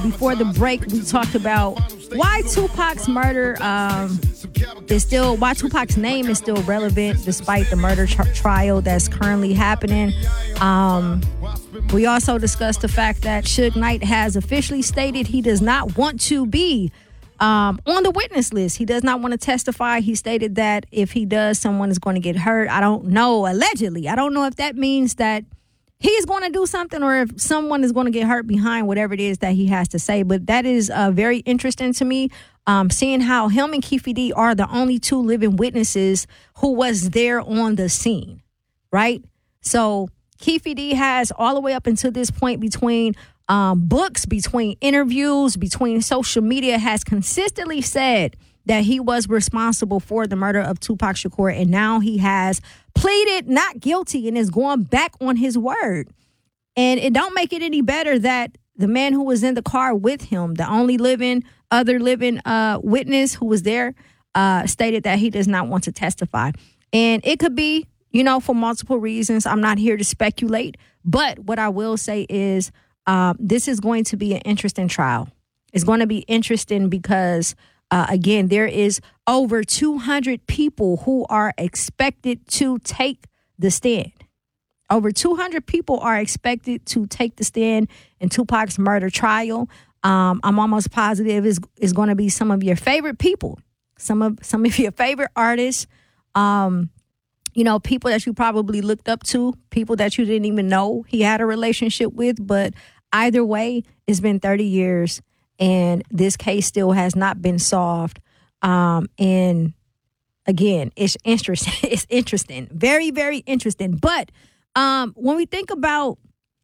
Before the break, we talked about why Tupac's murder why Tupac's name is still relevant despite the murder trial that's currently happening. We also discussed the fact that Suge Knight has officially stated he does not want to be on the witness list. He does not want to testify. He stated that if he does, someone is going to get hurt. I don't know, allegedly. I don't know if that means that he's going to do something or if someone is going to get hurt behind whatever it is that he has to say. But that is very interesting to me, seeing how him and Keffe D are the only two living witnesses who was there on the scene, right? So Keffe D has all the way up until this point between books, between interviews, between social media, has consistently said that he was responsible for the murder of Tupac Shakur, and now he has pleaded not guilty and is going back on his word. And it don't make it any better that the man who was in the car with him, the only other living witness who was there, stated that he does not want to testify. And it could be, for multiple reasons. I'm not here to speculate, but what I will say is this is going to be an interesting trial. It's going to be interesting because again, there is over 200 people who are expected to take the stand. Over 200 people are expected to take the stand in Tupac's murder trial. I'm almost positive is going to be some of your favorite people, some of your favorite artists, people that you probably looked up to, people that you didn't even know he had a relationship with. But either way, it's been 30 years. And this case still has not been solved. And again, it's interesting. It's interesting. Very, very interesting. But when we think about,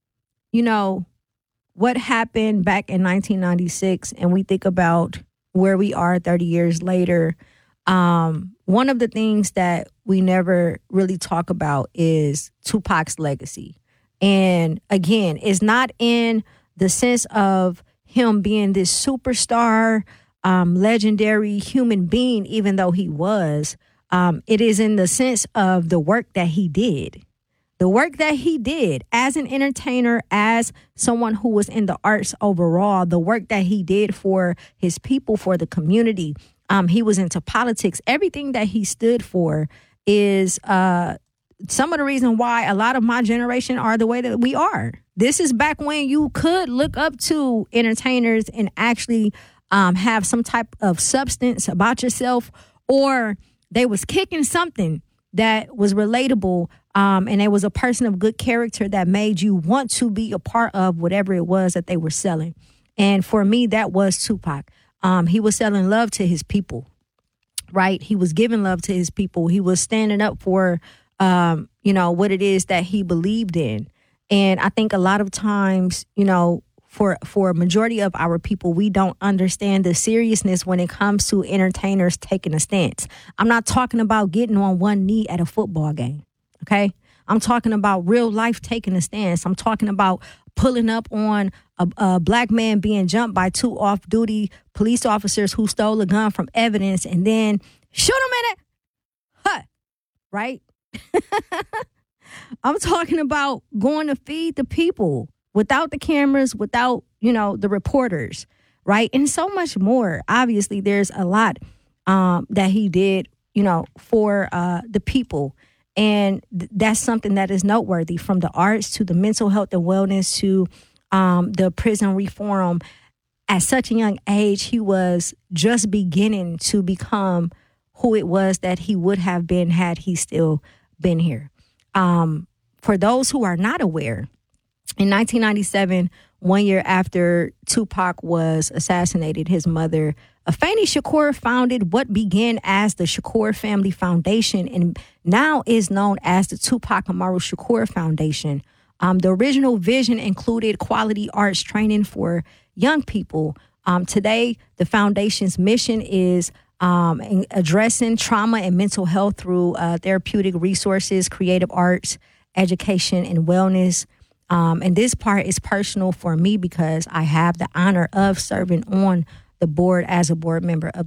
what happened back in 1996 and we think about where we are 30 years later, one of the things that we never really talk about is Tupac's legacy. And again, it's not in the sense of him being this superstar, legendary human being, even though he was. It is in the sense of the work that he did. The work that he did as an entertainer, as someone who was in the arts overall, the work that he did for his people, for the community. He was into politics. Everything that he stood for is some of the reason why a lot of my generation are the way that we are. This is back when you could look up to entertainers and actually have some type of substance about yourself, or they was kicking something that was relatable, and it was a person of good character that made you want to be a part of whatever it was that they were selling. And for me, that was Tupac. He was selling love to his people, right? He was giving love to his people. He was standing up for what it is that he believed in. And I think a lot of times, for a majority of our people, we don't understand the seriousness when it comes to entertainers taking a stance. I'm not talking about getting on one knee at a football game, okay? I'm talking about real life taking a stance. I'm talking about pulling up on a black man being jumped by two off-duty police officers who stole a gun from evidence and then shoot him in it. Right? I'm talking about going to feed the people without the cameras, without, the reporters, right? And so much more. Obviously, there's a lot that he did, for the people. And that's something that is noteworthy, from the arts to the mental health and wellness to the prison reform. At such a young age, he was just beginning to become who it was that he would have been had he still been here. For those who are not aware, in 1997, 1 year after Tupac was assassinated, his mother, Afeni Shakur, founded what began as the Shakur Family Foundation and now is known as the Tupac Amaru Shakur Foundation. The original vision included quality arts training for young people. Today, the foundation's mission is addressing trauma and mental health through therapeutic resources, creative arts, education, and wellness. And this part is personal for me because I have the honor of serving on the board as a board member of